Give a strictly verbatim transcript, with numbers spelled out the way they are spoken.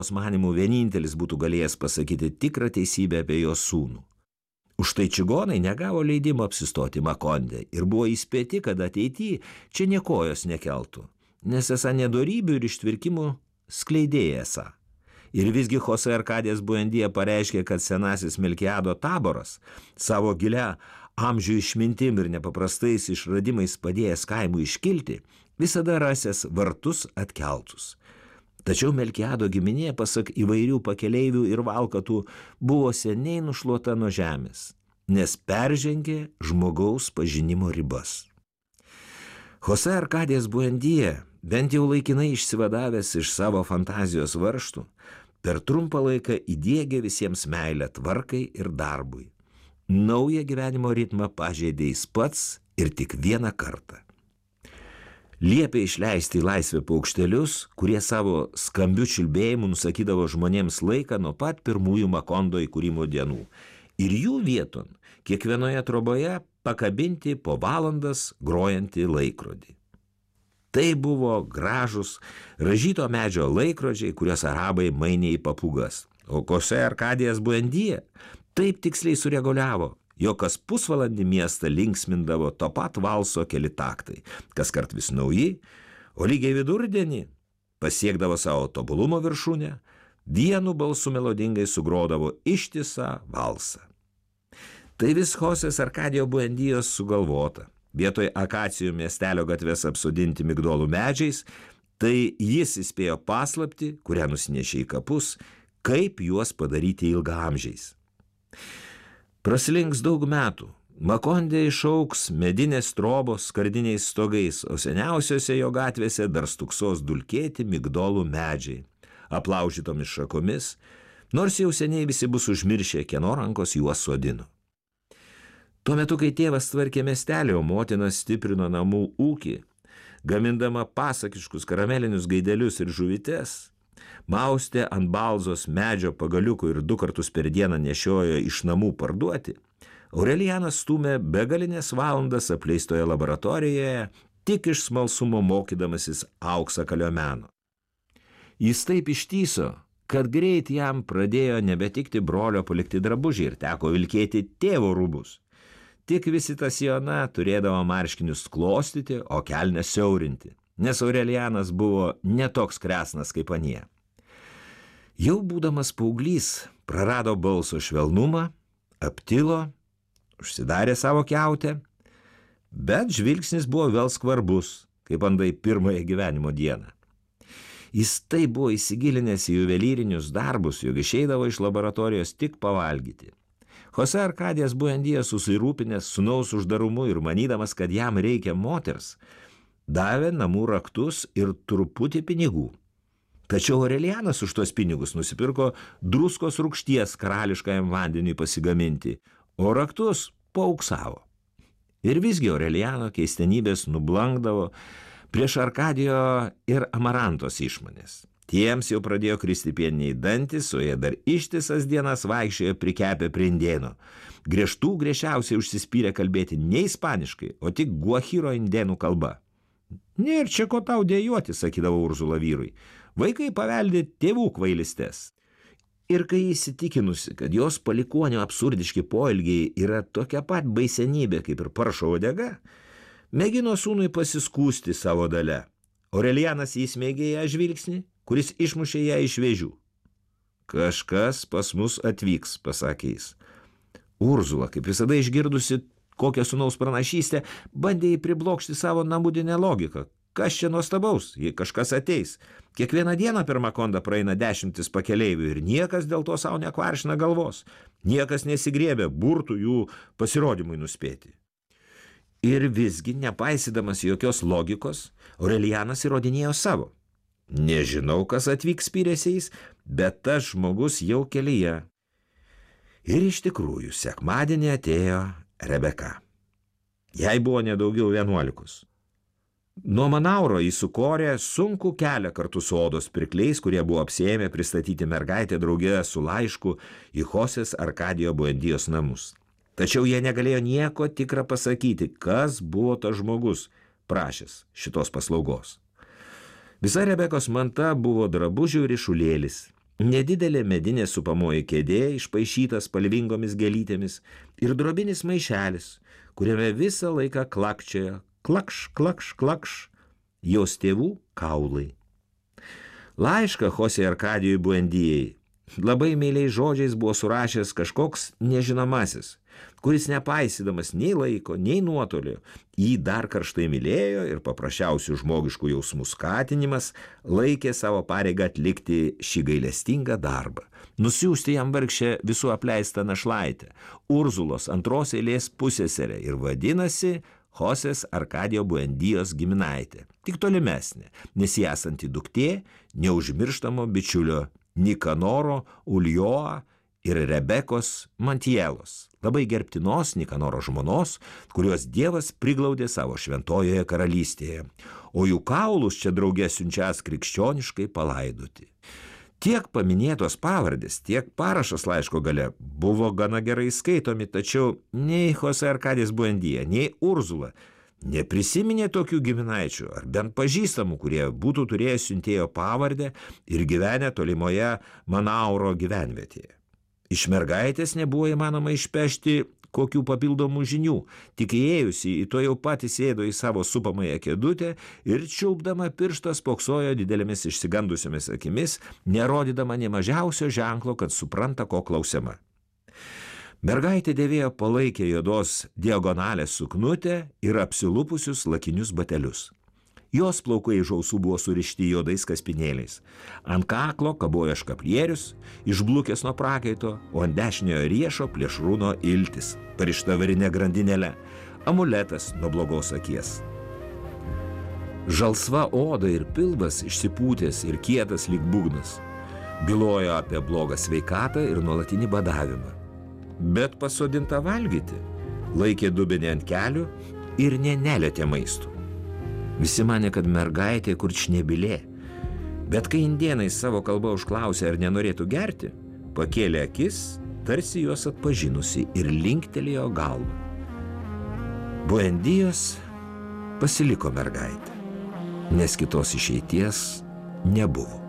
manimų vienintelis būtų galėjęs pasakyti tikrą teisybę apie jo sūnų. Užtai čigonai negavo leidimo apsistoti Makonde ir buvo įspėti, kad ateityje čia niekojos nekeltų, nes esą nedorybių ir ištvirkimų skleidėja esą. Ir visgi Jose Arkadijas Buendija pareiškė, kad senasis Melkiado taboras savo gilia amžių išmintim ir nepaprastais išradimais padėjęs kaimų iškilti, visada rasės vartus atkeltus. Tačiau Melkiado giminė, pasak įvairių pakeleivių ir valkatų, buvo seniai nušluota nuo žemės, nes peržengė žmogaus pažinimo ribas. Jose Arkadijas Buendija, bent jau laikinai išsivadavęs iš savo fantazijos varžtų, per trumpą laiką įdiegė visiems meilę tvarkai ir darbui. Naują gyvenimo ritmą pažeidė jis pats ir tik vieną kartą. Liepė išleisti į laisvę paukštelius, kurie savo skambių čiulbėjimų nusakydavo žmonėms laiką nuo pat pirmųjų Makondo įkūrimo dienų. Ir jų vieton kiekvienoje troboje pakabinti po valandas grojantį laikrodį. Tai buvo gražus, ražyto medžio laikrodžiai, kuriuos arabai mainė į papūgas. O Jose Arkadijas Buendija taip tiksliai sureguliavo, jo kas pusvalandį miestą linksmindavo to pat valso keli taktai, kas kart vis nauji, o lygiai vidurdienį pasiekdavo savo tobulumo viršūnę, vienu balsu melodingai sugrodavo ištisą valsą. Tai vis Josės Arkadijo Buendijos sugalvota. Vietoj akacijų miestelio gatves apsodinti migdolų medžiais, tai jis įspėjo paslaptį, kurią nusinešė į kapus, kaip juos padaryti ilgaamžiais. Praslinks daug metų, Makonde išauks medinės trobos skardiniais stogais, o seniausiose jo gatvėse dar stuksos dulkėti migdolų medžiai, aplaužytomis šakomis, nors jau seniai visi bus užmiršę, kieno rankos juos sodino. Tuo metu, kai tėvas tvarkė miestelį, o motina stiprino namų ūkį, gamindama pasakiškus karamelinius gaidelius ir žuvytes, maustė ant balzos medžio pagaliukų ir du kartus per dieną nešiojo iš namų parduoti, Aurelianas stūmė begalinės valandas apleistoje laboratorijoje, tik iš smalsumo mokydamasis auksakalio meno. Jis taip ištyso, kad greit jam pradėjo nebetikti brolio palikti drabužiai ir teko vilkėti tėvo rūbus. Tik visi tas Jona turėdavo marškinius klostyti, o kelnes siaurinti, nes Aurelianas buvo netoks kresnas kaip anie. Jau būdamas paauglys prarado balso švelnumą, aptilo, užsidarė savo kiautę, bet žvilgsnis buvo vėl skvarbus, kaip andai pirmąją gyvenimo dieną. Jis tai buvo įsigilinęs į juvelyrinius darbus, jog išeidavo iš laboratorijos tik pavalgyti. Jose Arkadijas Buendija, susirūpinęs sūnaus uždarumu ir manydamas, kad jam reikia moters, davė namų raktus ir truputį pinigų. Tačiau Aurelianas už tuos pinigus nusipirko druskos rūgšties karališkajam vandeniui pasigaminti, o raktus pauksavo. Ir visgi Aureliano keistenybės nublankdavo prieš Arkadijo ir Amarantos išmonės. Tiems jau pradėjo kristi pieniniai dantis, o jie dar ištisas dienas vaikščiojo prikepę prie indėno. Griežtų griežčiausiai užsispyrė kalbėti ne ispaniškai, o tik guajiro indėnų kalba. Nėr čia ko tau dėjuoti, sakydavo Urzula vyrui. Vaikai paveldė tėvų kvailystes. Ir kai įsitikinusi, kad jos palikuonio absurdiški poelgiai yra tokia pat baisenybė kaip ir paršo uodega, mėgino sūnui pasiskūsti savo dalia. Aurelianas įsmeigė ją žvilgsnį, kuris išmušė ją iš vėžių. Kažkas pas mus atvyks, pasakė jis. Urzula, kaip visada išgirdusi kokią sūnaus pranašystę, bandė jį priblokšti savo namudinę logiką. Kas čia nuostabaus, jei kažkas ateis. Kiekvieną dieną per Makondą praeina dešimtis pakeleivių ir niekas dėl to savo nekvaršina galvos. Niekas nesigriebė burtų jų pasirodymui nuspėti. Ir visgi, nepaisydamas jokios logikos, Aurelianas įrodinėjo savo. Nežinau, kas atvyks, spyrėsi jis, bet tas žmogus jau kelyje. Ir iš tikrųjų, sekmadienį atėjo Rebeka. Jai buvo nedaugiau vienuolikos. Nuo Manauro į Sukorę sunku kelią kartu su odos pirkliais, kurie buvo apsiėmę pristatyti mergaitę drauge su laišku į Josės Arkadijo Buendijos namus. Tačiau jie negalėjo nieko tikrą pasakyti, kas buvo tas žmogus, prašęs šitos paslaugos. Visa Rebekos manta buvo drabužių ryšulėlis, Nedidelė medinė supamoji kėdė išpaišyta spalvingomis gėlytėmis ir drobinis maišelis, kuriame visą laiką klakčiojo klakš, klakš, klakš jos tėvų kaulai. Laišką Chosė Arkadijui Buendijai labai meiliais žodžiais buvo surašęs kažkoks nežinomasis, kuris nepaisydamas nei laiko, nei nuotolio, jį dar karštai mylėjo ir paprasčiausių žmogiškų jausmų skatinimas laikė savo pareigą atlikti šį gailestingą darbą. Nusiųsti jam vargšę visų apleistą našlaitę, Urzulos antros eilės pusseserę ir vadinasi Chosės Arkadijo Buendijos giminaitė, tik tolimesnė, nes jį esanti duktė neužmirštamo bičiulio Nikanoro Uljoa ir Rebekos Mantielos, labai gerbtinos Nikanoro žmonos, kurios Dievas priglaudė savo šventojoje karalystėje, o jų kaulus čia drauge siunčias krikščioniškai palaidoti. Tiek paminėtos pavardės, tiek parašas laiško gale buvo gana gerai skaitomi, tačiau nei Chosė Arkadijus Buendija, nei Urzula neprisiminė tokių giminaičių ar bent pažįstamų, kurie būtų turėję siuntėjo pavardę ir gyvenę tolimoje Manauro gyvenvietėje. Iš mergaitės nebuvo įmanoma išpešti kokių papildomų žinių, tik įėjusi į to jau patys sėdo į savo supamąją kėdutę ir čiulpdama pirštą spoksojo didelėmis išsigandusiomis akimis, nerodydama nė mažiausio ženklo, kad supranta, ko klausiama. Mergaitė dėvėjo palaikę juodos diagonalės suknutę ir apsilupusius lakinius batelius. Jos plaukai iš ausų buvo surišti juodais kaspinėliais. Ant kaklo kabojo škaplierius, išblukęs nuo prakaito, o ant dešiniojo riešo plėšrūno iltis, parišta varinė grandinėle, amuletas nuo blogos akies. Žalsva oda ir pilvas išsipūtęs ir kietas lyg būgnas, bylojo apie blogą sveikatą ir nuolatinį badavimą. Bet pasodinta valgyti, laikė dubenį ant kelių ir nė nelietė maistų. Visi manė, kad mergaitė kurčnebilė, bet kai indėnai savo kalbą užklausė, ar nenorėtų gerti, pakėlė akis, tarsi juos atpažinusi ir linktelėjo galvą. Buendijos pasiliko mergaitė, nes kitos išeities nebuvo.